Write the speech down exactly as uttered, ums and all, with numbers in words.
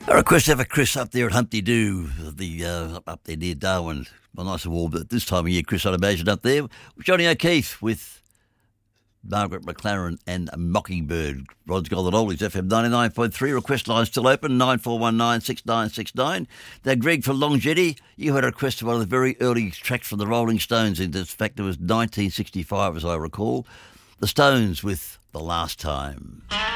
A request to have a Chris up there at Humpty Doo, the uh, up there near Darwin. Well, nice and warm, but this time of year, Chris, I'd imagine up there. Johnny O'Keefe with Margaret McLaren and Mockingbird. Rod's Golden Oldies, F M ninety-nine point three. Request line still open, nine four one nine, six nine six nine. Now, Greg from Long Jetty, you had a request to one of the very early tracks from the Rolling Stones. In fact, it was nineteen sixty-five, as I recall. The Stones with The Last Time.